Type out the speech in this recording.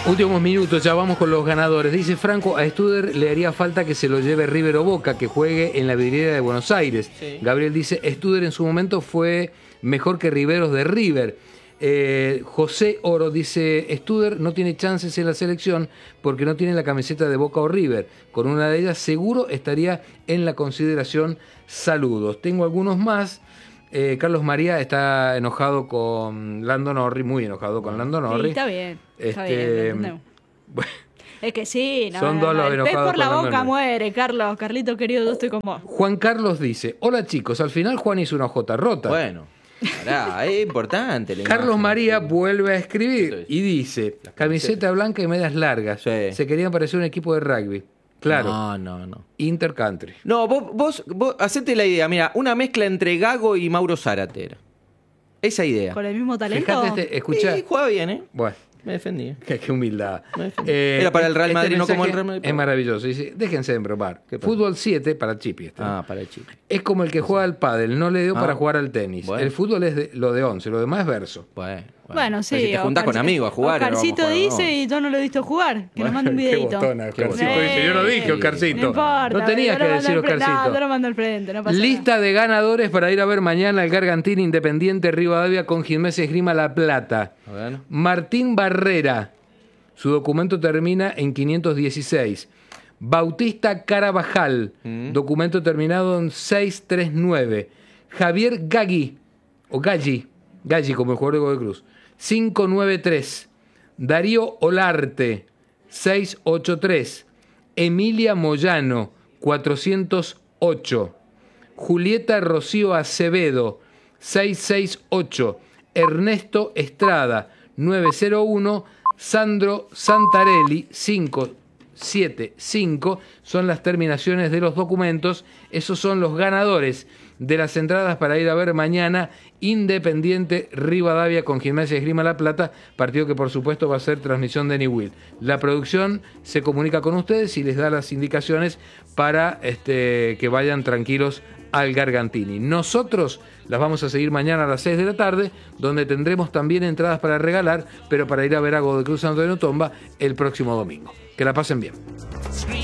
Últimos minutos, ya vamos con los ganadores. Dice Franco, a Studer le haría falta que se lo lleve River o Boca, que juegue en la vidriera de Buenos Aires. Sí. Gabriel dice, Studer en su momento fue mejor que Riveros de River. José Oro dice, Studer no tiene chances en la selección porque no tiene la camiseta de Boca o River. Con una de ellas seguro estaría en la consideración. Saludos. Tengo algunos más. Carlos María está enojado con Lando Norris, muy enojado con Lando Norris. Sí, está bien. Está bien, bueno, es que sí, no, son dos los el pez enojados por la con boca Lando muere, Carlos. Carlito querido, yo estoy con vos. Juan Carlos dice, hola chicos, al final Juan hizo una J rota. Bueno, pará, es importante. Carlos María vuelve a escribir y dice, camiseta blanca y medias largas. Sí. Se querían parecer un equipo de rugby. Claro. No. Intercountry. No, vos hacete la idea. Mira, una mezcla entre Gago y Mauro Zárate era. Esa idea. ¿Con el mismo talento? Fíjate, escuchá. Sí, juega bien, ¿eh? Bueno. Me defendía. Qué humildad. Era para el Real Madrid, no como el Real Madrid. Es maravilloso. Dice, déjense de bromar. Fútbol 7 para Chipi. Para el Chipi. Es como el que juega al pádel. No le dio para jugar al tenis. Bueno. El fútbol es lo de 11. Lo demás es verso. Bueno, sí. Si te juntás con amigos a jugar. Oscarcito dice y yo no lo he visto jugar. Que nos mande un videito. Qué botona, Oscarcito dice. Yo no dije Oscarcito. No importa. No tenías que decir Oscarcito. No, yo lo mando al frente. No pasa Lista nada. de ganadores para ir a ver mañana el Gargantini Independiente Rivadavia con Gimnasia Esgrima La Plata. Martín Barrera. Su documento termina en 516. Bautista Carabajal. Documento terminado en 639. Javier Gaggi. O Gaggi como el jugador de Godoy Cruz. 593. Darío Olarte. 683. Emilia Moyano. 408. Julieta Rocío Acevedo. 668. Ernesto Estrada. 901. Sandro Santarelli, 575, son las terminaciones de los documentos. Esos son los ganadores de las entradas para ir a ver mañana Independiente Rivadavia con Gimnasia Esgrima La Plata, partido que por supuesto va a ser transmisión de Newell. La producción se comunica con ustedes y les da las indicaciones para que vayan tranquilos al Gargantini. Nosotros las vamos a seguir mañana a las 6 de la tarde, donde tendremos también entradas para regalar, pero para ir a ver a Godoy Cruz Santo Tomba el próximo domingo. Que la pasen bien.